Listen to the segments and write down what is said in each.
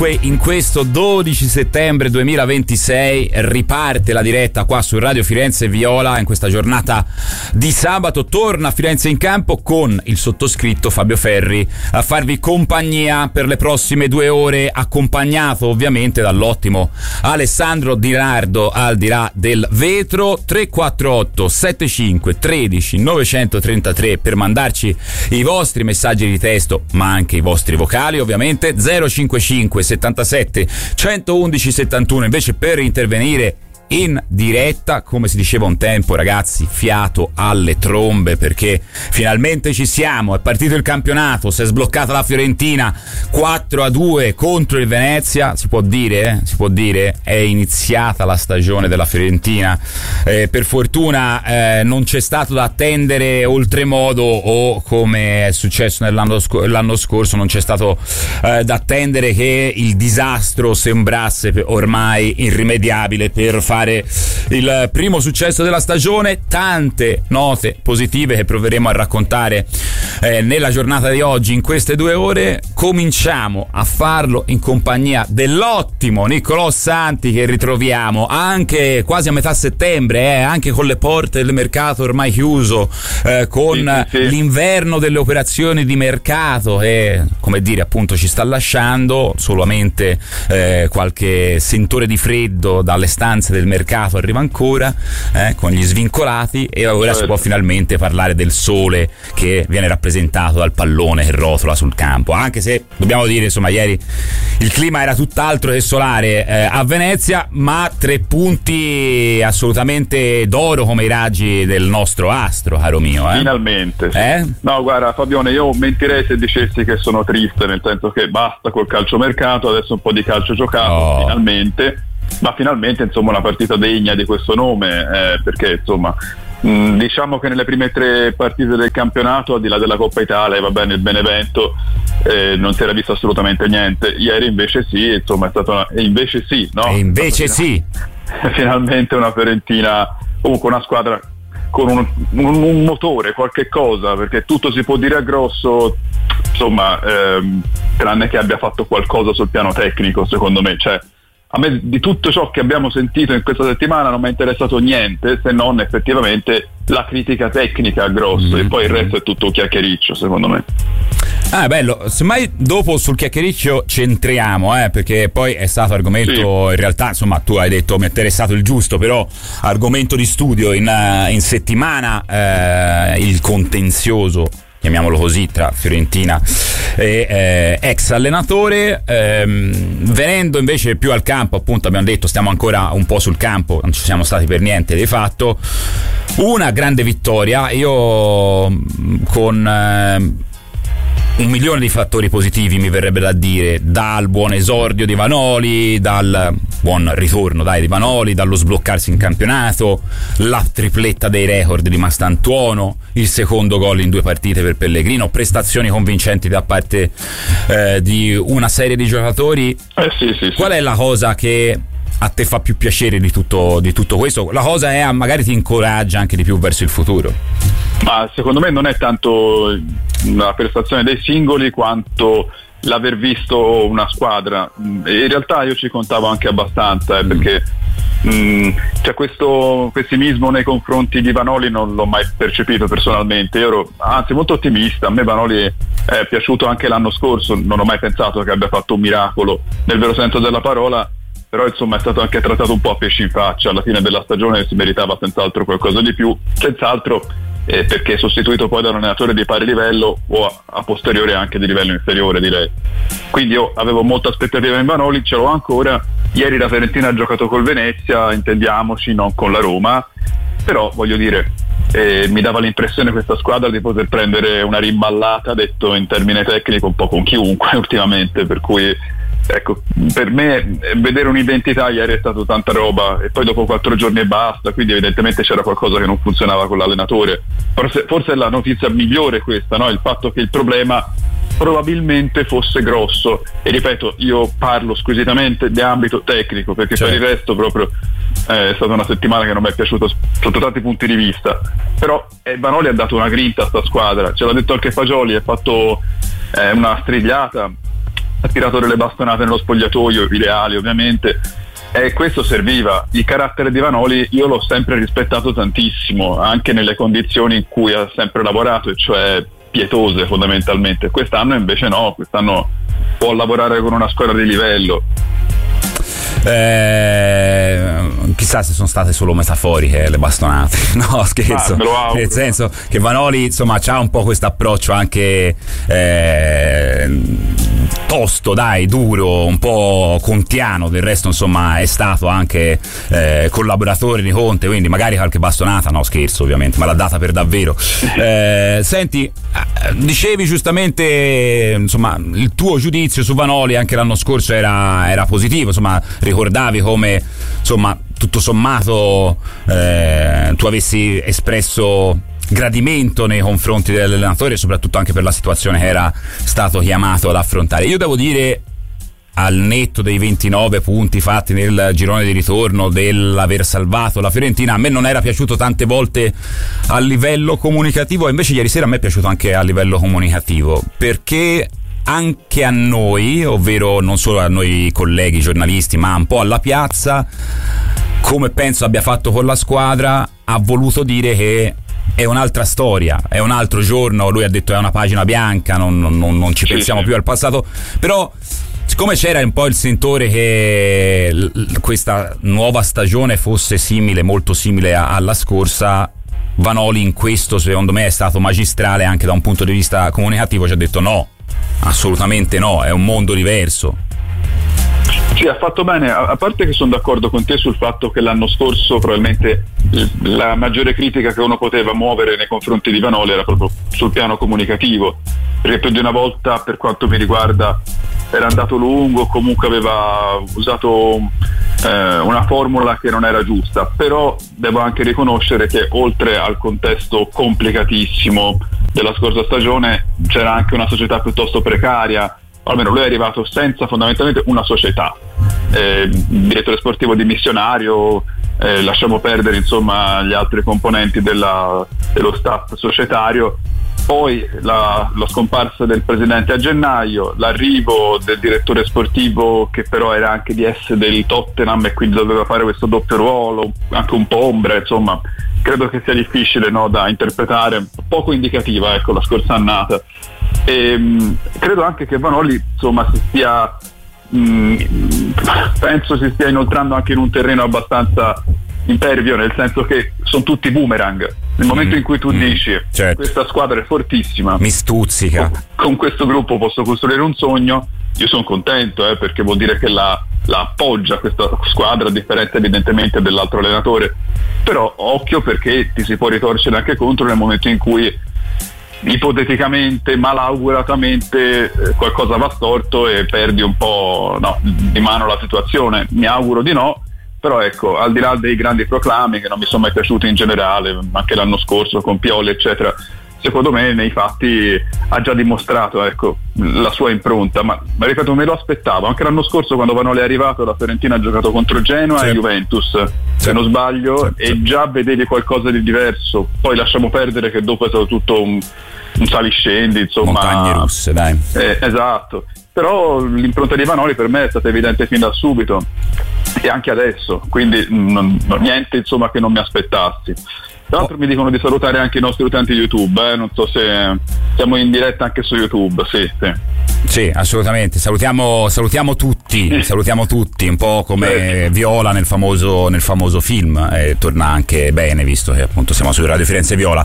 In questo 12 settembre 2026 riparte la diretta qua su Radio Firenze Viola. In questa giornata di sabato torna Firenze in campo con il sottoscritto Fabio Ferri a farvi compagnia per le prossime 2 ore, accompagnato ovviamente dall'ottimo Alessandro Di Nardo al di là del vetro. 348 75 13 933 per mandarci i vostri messaggi di testo ma anche i vostri vocali, ovviamente. 055 77 111 71 invece per intervenire in diretta. Come si diceva un tempo, ragazzi, fiato alle trombe, perché finalmente ci siamo, è partito il campionato, si è sbloccata la Fiorentina 4-2 contro il Venezia, si può dire, è iniziata la stagione della Fiorentina. Per fortuna non c'è stato da attendere oltremodo, o come è successo l'anno scorso non c'è stato da attendere che il disastro sembrasse ormai irrimediabile per fare il primo successo della stagione. Tante note positive che proveremo a raccontare nella giornata di oggi, in queste 2 ore. Cominciamo a farlo in compagnia dell'ottimo Niccolò Santi, che ritroviamo anche quasi a metà settembre, anche con le porte del mercato ormai chiuso, con l'inverno delle operazioni di mercato, e come dire, appunto, ci sta lasciando solamente qualche sentore di freddo dalle stanze del mercato arriva ancora, con gli svincolati, e ora si può finalmente parlare del sole che viene rappresentato dal pallone che rotola sul campo, anche se dobbiamo dire, insomma, ieri il clima era tutt'altro che solare a Venezia, ma 3 punti assolutamente d'oro come i raggi del nostro astro, caro mio. Finalmente. No, guarda Fabione, io mentirei se dicessi che sono triste, nel senso che basta col calciomercato, adesso un po' di calcio giocato, finalmente. Ma finalmente, insomma, una partita degna di questo nome, perché insomma diciamo che nelle prime 3 partite del campionato, al di là della Coppa Italia e va bene il Benevento, non si era visto assolutamente niente. Ieri invece sì, insomma è stata finalmente una Fiorentina, comunque una squadra con un motore, qualche cosa, perché tutto si può dire a grosso, insomma, tranne che abbia fatto qualcosa sul piano tecnico, secondo me. Cioè, a me di tutto ciò che abbiamo sentito in questa settimana non mi è interessato niente, se non effettivamente la critica tecnica a grosso, e poi il resto è tutto chiacchiericcio, secondo me. Bello, semmai dopo sul chiacchiericcio centriamo, perché poi è stato argomento, in realtà, insomma, tu hai detto mi è interessato il giusto, però argomento di studio in settimana, il contenzioso, chiamiamolo così, tra Fiorentina e ex allenatore. Venendo invece più al campo, appunto, abbiamo detto stiamo ancora un po' sul campo, non ci siamo stati per niente di fatto. Una grande vittoria, io con 1 milione di fattori positivi, mi verrebbe da dire, dal buon esordio di Vanoli, dal buon ritorno di Vanoli, dallo sbloccarsi in campionato, la tripletta dei record di Mastantuono, il secondo gol in 2 partite per Pellegrino, prestazioni convincenti da parte di una serie di giocatori. Sì. Qual è la cosa che a te fa più piacere di tutto questo? La cosa è, magari ti incoraggia anche di più verso il futuro? Ma secondo me non è tanto la prestazione dei singoli quanto l'aver visto una squadra. In realtà io ci contavo anche abbastanza, perché c'è questo pessimismo nei confronti di Vanoli, non l'ho mai percepito personalmente. Io ero anzi molto ottimista, a me Vanoli è piaciuto anche l'anno scorso, non ho mai pensato che abbia fatto un miracolo nel vero senso della parola, però insomma è stato anche trattato un po' a pesci in faccia. Alla fine della stagione si meritava senz'altro qualcosa di più, senz'altro, perché sostituito poi da un allenatore di pari livello, o a posteriore anche di livello inferiore, direi. Quindi io avevo molta aspettativa in Vanoli, ce l'ho ancora. Ieri la Fiorentina ha giocato col Venezia, intendiamoci, non con la Roma, però voglio dire, mi dava l'impressione questa squadra di poter prendere una rimballata, detto in termine tecnico, un po' con chiunque ultimamente, per cui ecco, per me vedere un'identità ieri è stato tanta roba, e poi dopo 4 giorni e basta, quindi evidentemente c'era qualcosa che non funzionava con l'allenatore. Forse è la notizia migliore questa, no? Il fatto che il problema probabilmente fosse grosso, e ripeto, io parlo squisitamente di ambito tecnico, perché per il resto proprio è stata una settimana che non mi è piaciuta sotto tanti punti di vista. Però Vanoli ha dato una grinta a sta squadra, ce l'ha detto anche Fagioli, ha fatto una strigliata tiratore le bastonate nello spogliatoio, ideali ovviamente, e questo serviva. Il carattere di Vanoli io l'ho sempre rispettato tantissimo, anche nelle condizioni in cui ha sempre lavorato, e cioè pietose fondamentalmente. Quest'anno invece no, quest'anno può lavorare con una squadra di livello. Chissà se sono state solo metaforiche le bastonate. No, scherzo. Nel senso che Vanoli insomma c'ha un po' questo approccio anche tosto, dai, duro, un po' contiano. Del resto insomma è stato anche collaboratore di Conte, quindi magari qualche bastonata, no scherzo ovviamente, ma l'ha data per davvero. Senti, dicevi giustamente insomma il tuo giudizio su Vanoli anche l'anno scorso era positivo, insomma ricordavi come insomma tutto sommato tu avessi espresso gradimento nei confronti dell'allenatore, soprattutto anche per la situazione che era stato chiamato ad affrontare. Io devo dire, al netto dei 29 punti fatti nel girone di ritorno, dell'aver salvato la Fiorentina, a me non era piaciuto tante volte a livello comunicativo, e invece ieri sera a me è piaciuto anche a livello comunicativo, perché anche a noi, ovvero non solo a noi colleghi giornalisti, ma un po' alla piazza, come penso abbia fatto con la squadra, ha voluto dire che è un'altra storia, è un altro giorno. Lui ha detto è una pagina bianca, non ci pensiamo più al passato, però siccome c'era un po' il sentore che questa nuova stagione fosse simile, molto simile alla scorsa, Vanoli in questo secondo me è stato magistrale anche da un punto di vista comunicativo. Ci ha detto no, assolutamente no, è un mondo diverso. Sì, ha fatto bene, a parte che sono d'accordo con te sul fatto che l'anno scorso probabilmente la maggiore critica che uno poteva muovere nei confronti di Vanoli era proprio sul piano comunicativo, perché più di una volta, per quanto mi riguarda, era andato lungo, comunque aveva usato una formula che non era giusta. Però devo anche riconoscere che oltre al contesto complicatissimo della scorsa stagione c'era anche una società piuttosto precaria. Almeno lui è arrivato senza fondamentalmente una società, direttore sportivo dimissionario, lasciamo perdere insomma gli altri componenti dello staff societario, poi la scomparsa del presidente a gennaio, l'arrivo del direttore sportivo che però era anche DS del Tottenham e quindi doveva fare questo doppio ruolo, anche un po' ombra, insomma credo che sia difficile, no, da interpretare, poco indicativa, ecco, la scorsa annata. E credo anche che Vanoli insomma penso si stia inoltrando anche in un terreno abbastanza impervio, nel senso che sono tutti boomerang. Nel momento in cui tu dici certo, questa squadra è fortissima, mi stuzzica, con questo gruppo posso costruire un sogno, io sono contento, perché vuol dire che la appoggia questa squadra, a differenza evidentemente dell'altro allenatore. Però occhio, perché ti si può ritorcere anche contro nel momento in cui ipoteticamente, malauguratamente qualcosa va storto e perdi un po' di mano la situazione. Mi auguro di no, però ecco, al di là dei grandi proclami che non mi sono mai piaciuti in generale, anche l'anno scorso con Pioli eccetera, secondo me nei fatti ha già dimostrato, ecco, la sua impronta, ma ripeto, me lo aspettavo anche l'anno scorso quando Vanoli è arrivato. La Fiorentina ha giocato contro Genoa e Juventus, se non sbaglio, e già vedevi qualcosa di diverso. Poi lasciamo perdere che dopo è stato tutto un saliscendi, insomma, montagne russe, dai. Esatto, però l'impronta di Vanoli per me è stata evidente fin da subito e anche adesso, quindi niente insomma che non mi aspettassi. Tra l'altro mi dicono di salutare anche i nostri utenti YouTube, non so se siamo in diretta anche su YouTube. Sì, assolutamente, salutiamo tutti, salutiamo tutti, un po' come Viola nel famoso film, e torna anche bene visto che appunto siamo su Radio Firenze Viola.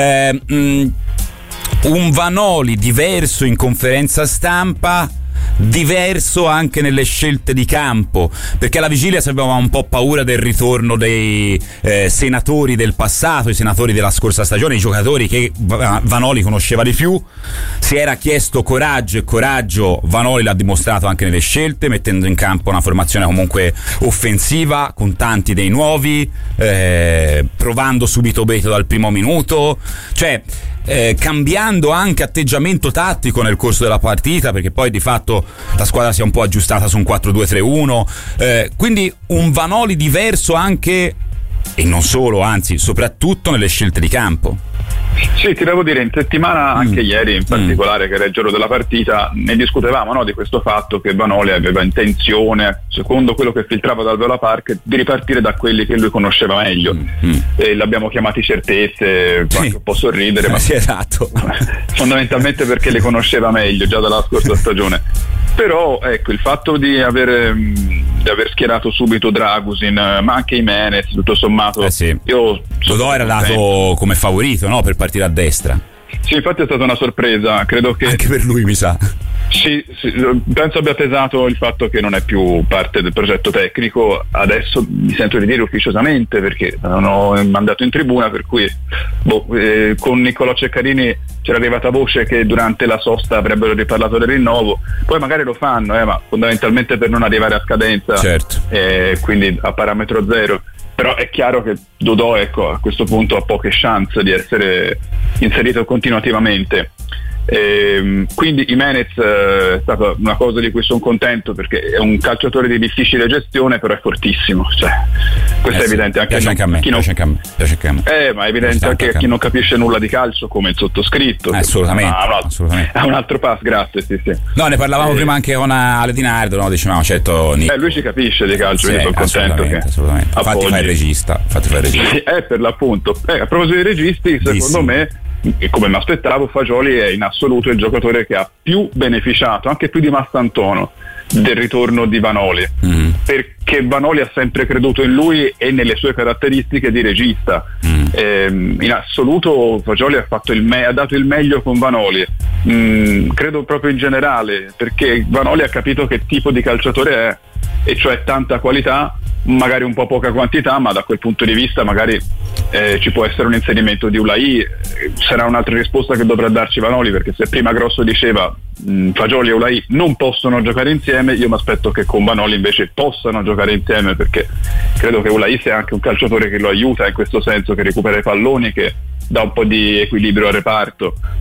Un Vanoli diverso in conferenza stampa, diverso anche nelle scelte di campo, perché alla vigilia avevamo un po' paura del ritorno dei senatori del passato, i senatori della scorsa stagione, i giocatori che Vanoli conosceva di più. Si era chiesto coraggio, e coraggio Vanoli l'ha dimostrato anche nelle scelte, mettendo in campo una formazione comunque offensiva con tanti dei nuovi, provando subito Beto dal primo minuto, cioè cambiando anche atteggiamento tattico nel corso della partita, perché poi di fatto la squadra si è un po' aggiustata su un 4-2-3-1, quindi un Vanoli diverso anche, e non solo, anzi soprattutto nelle scelte di campo. Sì, ti devo dire, in settimana, anche ieri in particolare, che era il giorno della partita, ne discutevamo, no, di questo fatto che Vanoli aveva intenzione, secondo quello che filtrava dal Viola Park, di ripartire da quelli che lui conosceva meglio. E l'abbiamo chiamati certezze, anche un po' sorridere, ma sì, esatto. fondamentalmente perché le conosceva meglio già dalla scorsa stagione. Però ecco, il fatto di aver schierato subito Dragusin, ma anche Jimenez, tutto sommato, sì. Io Dodò era dato come favorito, no, per partire a destra. Sì, infatti è stata una sorpresa, credo che anche per lui, mi sa. Sì, penso abbia pesato il fatto che non è più parte del progetto tecnico. Adesso mi sento di dire ufficiosamente, perché non ho mandato in tribuna, per cui con Niccolò Ceccarini c'era arrivata voce che durante la sosta avrebbero riparlato del rinnovo, poi magari lo fanno, ma fondamentalmente per non arrivare a scadenza, certo. Quindi a parametro zero. Però è chiaro che Dodò, ecco, a questo punto ha poche chance di essere inserito continuativamente. Quindi Jimenez è stata una cosa di cui sono contento, perché è un calciatore di difficile gestione, però è fortissimo, cioè, questo è evidente anche a me. Ma è evidente anche a chi non capisce nulla di calcio, come il sottoscritto. Assolutamente. Ha un altro pass, grazie. Sì. No, ne parlavamo prima anche con Ale Di Nardo, no? Dicevamo, certo, lui ci capisce di calcio, quindi sono contento che infatti fa il regista. Sì, per l'appunto. A proposito dei registi, secondo me, e come mi aspettavo, Fagioli è in assoluto il giocatore che ha più beneficiato, anche più di Mastantuono, del ritorno di Vanoli, perché Vanoli ha sempre creduto in lui e nelle sue caratteristiche di regista. In assoluto Fagioli ha dato il meglio con Vanoli, credo proprio in generale, perché Vanoli ha capito che tipo di calciatore è, e cioè tanta qualità, magari un po' poca quantità, ma da quel punto di vista magari ci può essere un inserimento di Ulai. Sarà un'altra risposta che dovrà darci Vanoli, perché se prima Grosso diceva Fagioli e Ulai non possono giocare insieme, io mi aspetto che con Vanoli invece possano giocare insieme, perché credo che Ulai sia anche un calciatore che lo aiuta in questo senso, che recupera i palloni, che dà un po' di equilibrio al reparto.